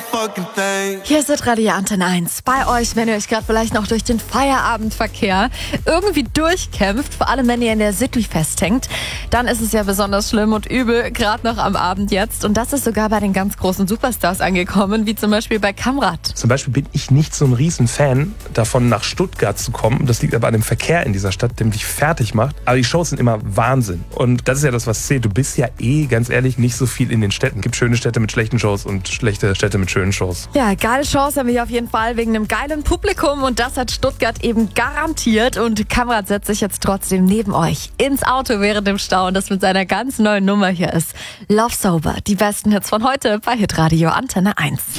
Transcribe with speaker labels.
Speaker 1: Hier ist Radio Antenne 1. Bei euch, wenn ihr euch gerade vielleicht noch durch den Feierabendverkehr irgendwie durchkämpft, vor allem wenn ihr in der City festhängt, dann ist es ja besonders schlimm und übel, gerade noch am Abend jetzt. Und das ist sogar bei den ganz großen Superstars angekommen, wie zum Beispiel bei Kamrat.
Speaker 2: Zum Beispiel bin ich nicht so ein Riesenfan davon, nach Stuttgart zu kommen. Das liegt aber an dem Verkehr in dieser Stadt, der dich fertig macht. Aber die Shows sind immer Wahnsinn. Und das ist ja das, was zählt. Du bist ja ganz ehrlich, nicht so viel in den Städten. Es gibt schöne Städte mit schlechten Shows und schlechte Städte mit schönen Shows.
Speaker 1: Ja, geile Shows haben wir auf jeden Fall wegen einem geilen Publikum. Und das hat Stuttgart eben garantiert. Und Kamrat setzt sich jetzt trotzdem neben euch ins Auto während dem Stau. Und das mit seiner ganz neuen Nummer hier ist Love Sober. Die besten Hits von heute bei Hitradio Antenne 1.